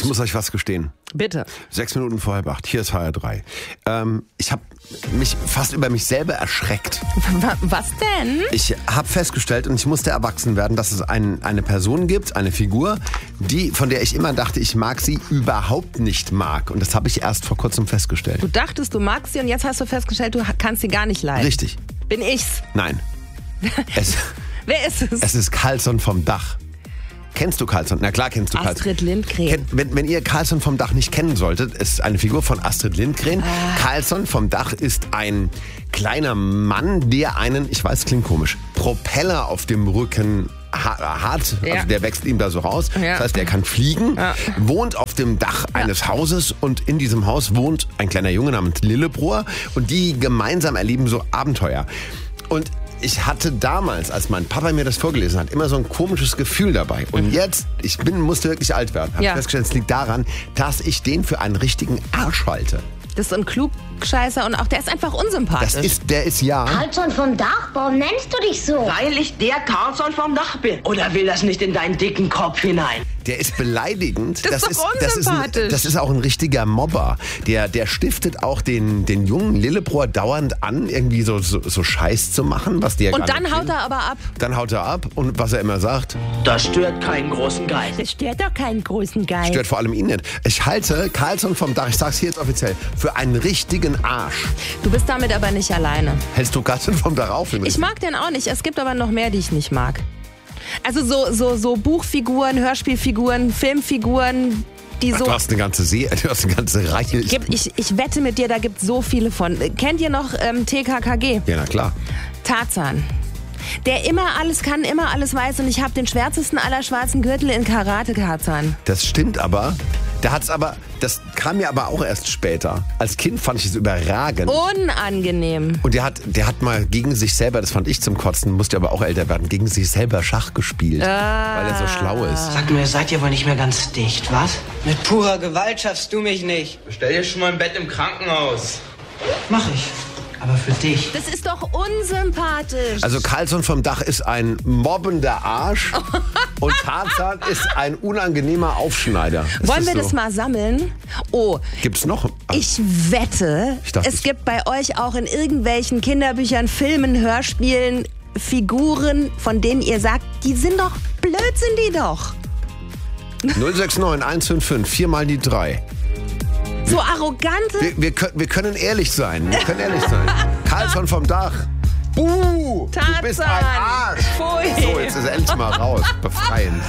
Ich muss euch was gestehen. Bitte. 6 Minuten vor 7:30. Hier ist HR3. Ich habe mich fast über mich selber erschreckt. Was denn? Ich habe festgestellt, und ich musste erwachsen werden, dass es eine Person gibt, eine Figur, von der ich immer dachte, ich mag sie, überhaupt nicht mag. Und das habe ich erst vor kurzem festgestellt. Du dachtest, du magst sie und jetzt hast du festgestellt, du kannst sie gar nicht leiden. Richtig. Bin ich's? Nein. Wer ist es? Es ist Carlsson vom Dach. Kennst du Carlsson? Na klar kennst du Carlsson. Astrid Lindgren. Wenn ihr Carlsson vom Dach nicht kennen solltet, ist eine Figur von Astrid Lindgren. Carlsson vom Dach ist ein kleiner Mann, der einen, ich weiß, es klingt komisch, Propeller auf dem Rücken hat. Ja. Also der wächst ihm da so raus. Ja. Das heißt, er kann fliegen, wohnt auf dem Dach eines Hauses und in diesem Haus wohnt ein kleiner Junge namens Lillebror und die gemeinsam erleben so Abenteuer. Und ich hatte damals, als mein Papa mir das vorgelesen hat, immer so ein komisches Gefühl dabei. Und jetzt, musste wirklich alt werden. Habe festgestellt, es liegt daran, dass ich den für einen richtigen Arsch halte. Das ist so ein Klugscheißer und auch der ist einfach unsympathisch. Der ist ja... Carlsson vom Dach, warum nennst du dich so? Weil ich der Carlsson vom Dach bin. Oder will das nicht in deinen dicken Kopf hinein? Der ist beleidigend. Das ist doch unsympathisch. Das ist auch ein richtiger Mobber. Der stiftet auch den jungen Lillebror dauernd an, irgendwie so Scheiß zu machen, was der. Und dann haut er aber ab. Dann haut er ab und was er immer sagt. Das stört keinen großen Geist. Das stört doch keinen großen Geist. Stört vor allem ihn nicht. Ich halte Carlsson vom Dach, ich sag's hier jetzt offiziell, für einen richtigen Arsch. Du bist damit aber nicht alleine. Hältst du Carlsson vom Dach auf? Ich mag den auch nicht. Es gibt aber noch mehr, die ich nicht mag. Also so Buchfiguren, Hörspielfiguren, Filmfiguren, die so... Du hast eine ganze Reihe. Ich wette mit dir, da gibt es so viele von. Kennt ihr noch TKKG? Ja, na klar. Tarzan. Der immer alles kann, immer alles weiß und ich habe den schwärzesten aller schwarzen Gürtel in Karate Tarzan. Das stimmt aber. Das kam mir aber auch erst später. Als Kind fand ich es überragend. Unangenehm. Und der hat mal gegen sich selber, das fand ich zum Kotzen, musste aber auch älter werden, gegen sich selber Schach gespielt, weil er so schlau ist. Sag mir, seid ihr wohl nicht mehr ganz dicht, was? Mit purer Gewalt schaffst du mich nicht. Bestell dir schon mal ein Bett im Krankenhaus. Mach ich. Aber für dich. Das ist doch unsympathisch. Also Carlsson vom Dach ist ein mobbender Arsch und Tarzan ist ein unangenehmer Aufschneider. Wollen wir das mal sammeln? Oh. Gibt's noch? Ich wette, es gibt bei euch auch in irgendwelchen Kinderbüchern, Filmen, Hörspielen Figuren, von denen ihr sagt, die sind doch blöd, sind die doch. 069 155 4 mal die 3. So arrogante... Wir können ehrlich sein. Carlsson vom Dach. Buh! Tarzan. Du bist ein Arsch. Pfui. So, jetzt ist er endlich mal raus. Befreiend.